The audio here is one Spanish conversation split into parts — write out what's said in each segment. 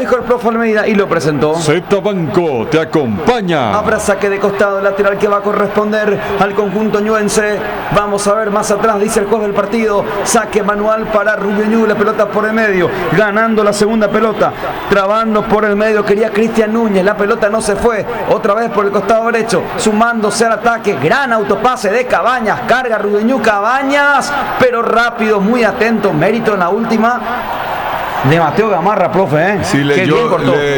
dijo el profe Almeida y lo presentó. Z Banco te acompaña. Habrá saque de costado lateral que va a corresponder al conjunto ñuense. Vamos a ver más atrás, dice el juez del partido. Saque manual para Rubio Ñu, la pelota por el medio, ganando la segunda pelota, trabando por el medio, quería Cristian Núñez, la pelota no se fue, otra vez por el costado derecho, sumándose al ataque, gran autopase de Cabañas, carga Rubio Ñu, Cabañas, pero rápido, muy atento, mérito en la última de Mateo Gamarra, profe, Sí, leyó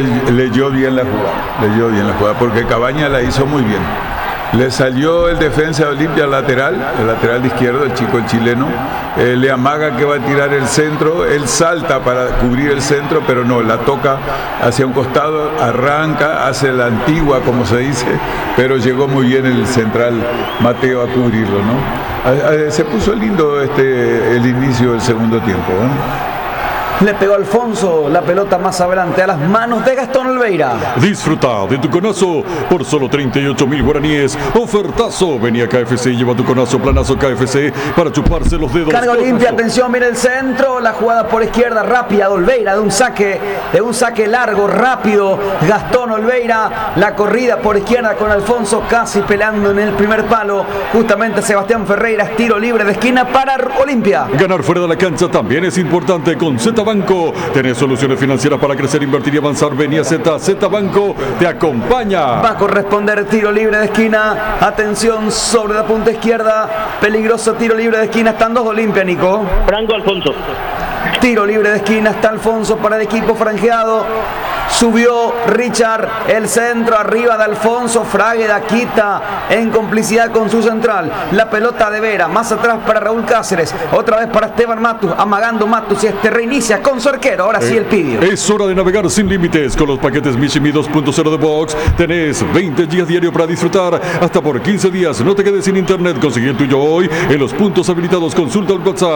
bien la jugada, porque Cabañas la hizo muy bien. Le salió el defensa de Olimpia lateral, el lateral de izquierdo, el chico, el chileno, le amaga que va a tirar el centro, él salta para cubrir el centro, pero no, la toca hacia un costado, arranca, hace la antigua, como se dice, pero llegó muy bien el central Mateo a cubrirlo, ¿no? Se puso lindo el inicio del segundo tiempo, ¿eh? Le pegó Alfonso la pelota más adelante a las manos de Gastón Olveira. Disfruta de tu conazo por solo 38.000 guaraníes. Ofertazo. Venía KFC y lleva tu conazo planazo KFC para chuparse los dedos. Carga Olimpia, atención, mira el centro. La jugada por izquierda rápida de Olveira, de un saque largo, rápido. Gastón Olveira, la corrida por izquierda con Alfonso casi peleando en el primer palo. Justamente Sebastián Ferreira, tiro libre de esquina para Olimpia. Ganar fuera de la cancha también es importante con Z Banco. Tenés soluciones financieras para crecer, invertir y avanzar. Venía Z Banco te acompaña. Va a corresponder tiro libre de esquina. Atención sobre la punta izquierda. Peligroso tiro libre de esquina. Están dos de Olimpia, Nico. Franco Alfonso. Tiro libre de esquina. Está Alfonso para el equipo franjeado. Subió Richard, el centro arriba de Alfonso, Fragueda quita en complicidad con su central. La pelota de Vera, más atrás para Raúl Cáceres, otra vez para Esteban Matus, amagando Matus y reinicia con su arquero, ahora sí el pidio. Es hora de navegar sin límites con los paquetes Mishimi 2.0 de Box. Tenés 20 días diario para disfrutar hasta por 15 días. No te quedes sin internet, consigue el tuyo hoy en los puntos habilitados. Consulta el WhatsApp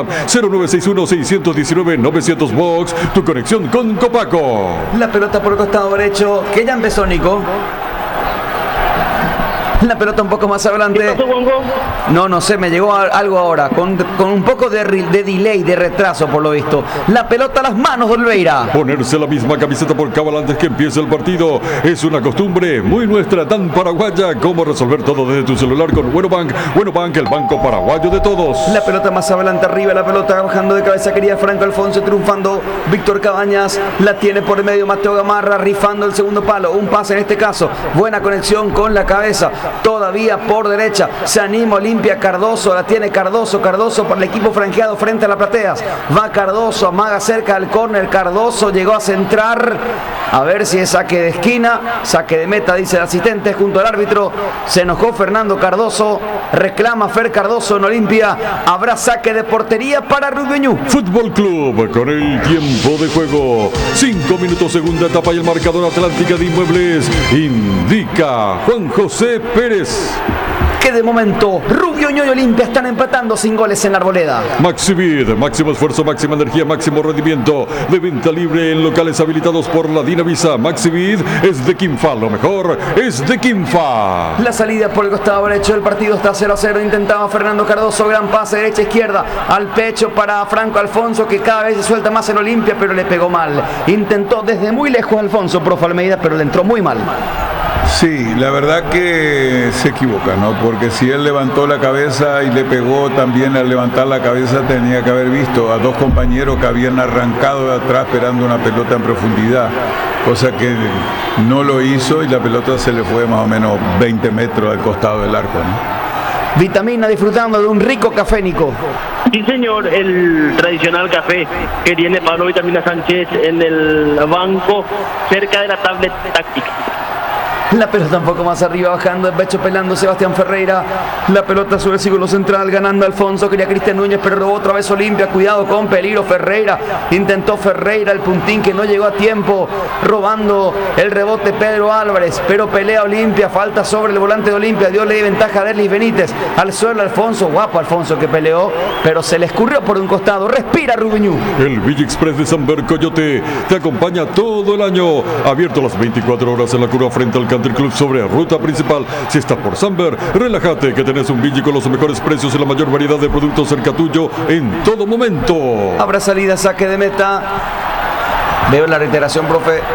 0961-619-900 Box, tu conexión con Copaco. La pelota por el costado derecho, que ya empezó Nico. La pelota un poco más adelante. ¿Qué pasó, Bongo? No sé, me llegó algo ahora, con un poco de delay, de retraso por lo visto. La pelota a las manos de Olveira. Ponerse la misma camiseta por cabal antes que empiece el partido es una costumbre muy nuestra, tan paraguaya como resolver todo desde tu celular con Buenobank. Buenobank, el banco paraguayo de todos. La pelota más adelante arriba, la pelota bajando de cabeza, quería Franco Alfonso, triunfando Víctor Cabañas, la tiene por el medio Mateo Gamarra, rifando el segundo palo, un pase en este caso, buena conexión con la cabeza, todavía por derecha, se anima Olimpia, Cardoso, la tiene Cardoso para el equipo franqueado frente a la plateas, va Cardoso, amaga cerca del córner, Cardoso llegó a centrar, a ver si es saque de esquina, saque de meta, dice el asistente junto al árbitro, se enojó Fernando Cardoso, reclama Fer Cardoso en Olimpia, habrá saque de portería para Rubio Ñu. Fútbol Club con el tiempo de juego, 5 minutos segunda etapa y el marcador. Atlántica de Inmuebles indica Juan José Pérez que de momento Rubio Ñu y Olimpia están empatando sin goles en la Arboleda. Maxivid, máximo esfuerzo, máxima energía, máximo rendimiento. De venta libre en locales habilitados por la Dinavisa. Maxivid es de Quimfa, lo mejor es de Quimfa. La salida por el costado derecho del partido está 0-0. Intentaba Fernando Cardoso, gran pase derecha-izquierda al pecho para Franco Alfonso, que cada vez se suelta más en Olimpia, pero le pegó mal. Intentó desde muy lejos Alfonso, profe Almeida, pero le entró muy mal. Sí, la verdad que se equivoca, ¿no? Porque si él levantó la cabeza y le pegó también al levantar la cabeza, tenía que haber visto a dos compañeros que habían arrancado de atrás esperando una pelota en profundidad, cosa que no lo hizo y la pelota se le fue más o menos 20 metros al costado del arco, ¿no? Vitamina disfrutando de un rico café, Nico. Sí, señor, el tradicional café que tiene Pablo Vitamina Sánchez en el banco, cerca de la tablet táctica. La pelota un poco más arriba, bajando el pecho, pelando Sebastián Ferreira. La pelota sobre el círculo central, ganando Alfonso. Quería Cristian Núñez, pero robó otra vez Olimpia. Cuidado con peligro Ferreira. Intentó Ferreira el puntín que no llegó a tiempo. Robando el rebote Pedro Álvarez. Pero pelea Olimpia. Falta sobre el volante de Olimpia. Dio ley ventaja a Derlis Benítez. Al suelo Alfonso. Guapo Alfonso que peleó. Pero se le escurrió por un costado. Respira Rubio Ñu. El Villa Express de Samber Coyote te acompaña todo el año. Abierto las 24 horas en la curva frente al Country Club sobre ruta principal. Si estás por Samber, relájate que tenés un Villa con los mejores precios y la mayor variedad de productos cerca tuyo en todo momento. Habrá salida, saque de meta. Veo la reiteración, profe.